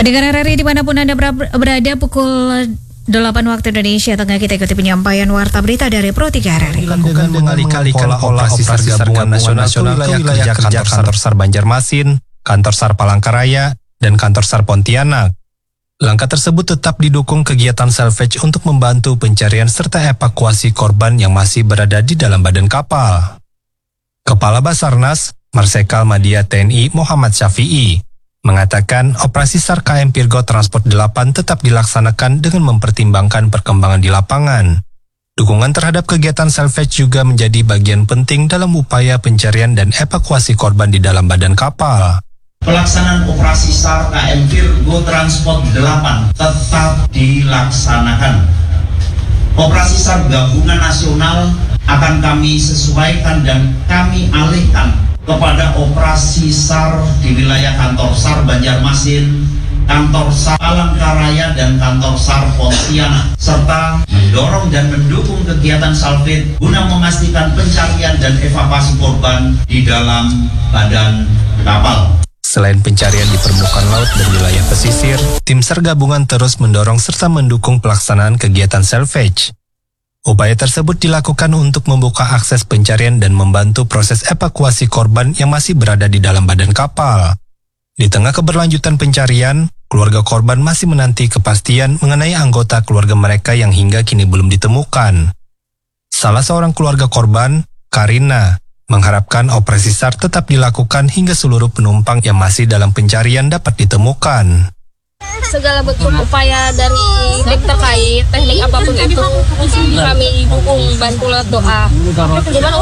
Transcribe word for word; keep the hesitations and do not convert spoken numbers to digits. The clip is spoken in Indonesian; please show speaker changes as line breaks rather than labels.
Pendengar R R I dimanapun Anda berada, pukul delapan waktu Indonesia Tengah kita ikuti penyampaian warta berita dari Pro tiga R R I.
Dilakukan mengalih-alihkan operasi SAR gabungan nasional ke wilayah kerja kantor SAR Banjarmasin, kantor SAR Palangkaraya, dan kantor SAR Pontianak. Langkah tersebut tetap didukung kegiatan salvage untuk membantu pencarian serta evakuasi korban yang masih berada di dalam badan kapal. Kepala Basarnas, Marsikal Madya T N I Muhammad Syafi'i, mengatakan operasi SAR K M Virgo Transport delapan tetap dilaksanakan dengan mempertimbangkan perkembangan di lapangan. Dukungan terhadap kegiatan salvage juga menjadi bagian penting dalam upaya pencarian dan evakuasi korban di dalam badan kapal.
Pelaksanaan operasi SAR K M Virgo Transport delapan tetap dilaksanakan. Operasi SAR gabungan nasional akan kami sesuaikan dan kami alihkan kepada operasi SAR di wilayah kantor SAR Banjarmasin, kantor SAR Palangkaraya, dan kantor SAR Pontianak, serta mendorong dan mendukung kegiatan salvage guna memastikan pencarian dan evakuasi korban di dalam badan kapal.
Selain pencarian di permukaan laut dan wilayah pesisir, tim SAR gabungan terus mendorong serta mendukung pelaksanaan kegiatan salvage. Upaya tersebut dilakukan untuk membuka akses pencarian dan membantu proses evakuasi korban yang masih berada di dalam badan kapal. Di tengah keberlanjutan pencarian, keluarga korban masih menanti kepastian mengenai anggota keluarga mereka yang hingga kini belum ditemukan. Salah seorang keluarga korban, Karina, mengharapkan operasi SAR tetap dilakukan hingga seluruh penumpang yang masih dalam pencarian dapat ditemukan.
Segala bentuk upaya dari tim terkait, teknik apapun itu kami dukung, bantu lewat doa. Gimana